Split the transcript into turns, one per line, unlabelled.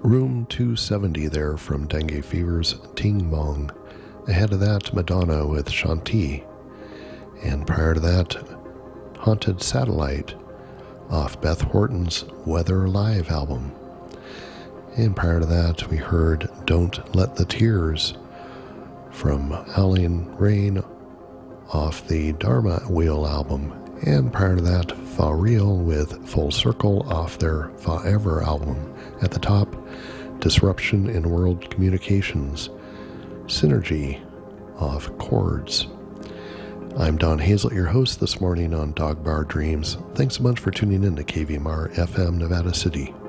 Room 270 there from Dengue Fever's Ting Mong. Ahead of that, Madonna with Shanti. And prior to that, Haunted Satellite off Beth Horton's Weather Live album. And prior to that, we heard Don't Let the Tears from Howling Rain off the Dharma Wheel album. And prior to that, Fa Real with Full Circle off their Forever album. At the top, Disruption in World Communications, Synergy off Chords. I'm Don Hazlett, your host this morning on Dog Bar Dreams. Thanks a bunch for tuning in to KVMR FM Nevada City.